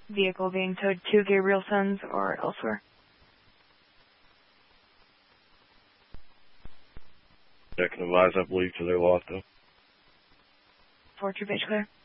vehicle being towed to Gabriel Sons or elsewhere. Second advise, I believe, to their lot, though. 4 Troop H clear.